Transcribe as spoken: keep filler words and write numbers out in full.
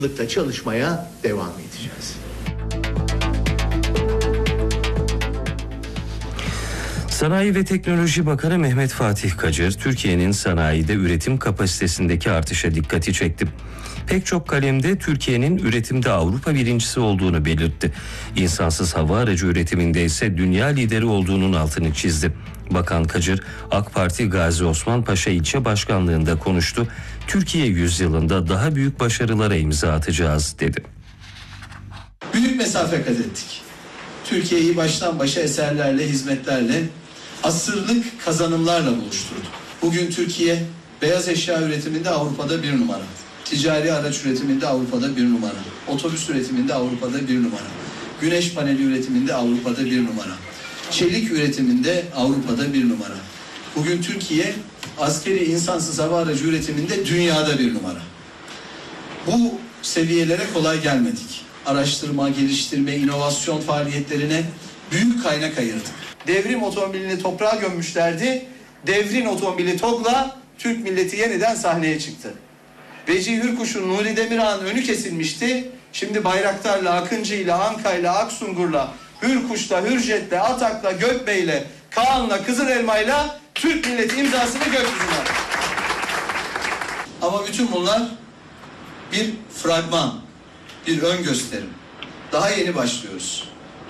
çalışmaya devam edeceğiz. Sanayi ve Teknoloji Bakanı Mehmet Fatih Kacır, Türkiye'nin sanayide üretim kapasitesindeki artışa dikkati çekti. Pek çok kalemde Türkiye'nin üretimde Avrupa birincisi olduğunu belirtti. İnsansız hava aracı üretiminde ise dünya lideri olduğunun altını çizdi. Bakan Kacır, AK Parti Gazi Osman Paşa ilçe başkanlığında konuştu. Türkiye yüzyılında daha büyük başarılara imza atacağız dedi. Büyük mesafe kat ettik. Türkiye'yi baştan başa eserlerle, hizmetlerle, asırlık kazanımlarla buluşturduk. Bugün Türkiye beyaz eşya üretiminde Avrupa'da bir numara. Ticari araç üretiminde Avrupa'da bir numara. Otobüs üretiminde Avrupa'da bir numara. Güneş paneli üretiminde Avrupa'da bir numara. Çelik üretiminde Avrupa'da bir numara. Bugün Türkiye askeri insansız hava aracı üretiminde dünyada bir numara. Bu seviyelere kolay gelmedik. Araştırma, geliştirme, inovasyon faaliyetlerine büyük kaynak ayırdık. Devrim otomobilini toprağa gömmüşlerdi. Devrin otomobili TOG'la Türk milleti yeniden sahneye çıktı. Vecihi Hürkuş'un, Nuri Demirağ'ın önü kesilmişti. Şimdi Bayraktar'la, Akıncı'yla, Anka'yla, Aksungur'la, Hürkuş'la, Hürjet'le, Atak'la, Gökbey'le, Kaan'la, Kızılelma'yla Türk milleti imzasını gökyüzüne attı. Ama bütün bunlar bir fragman, bir ön gösterim. Daha yeni başlıyoruz.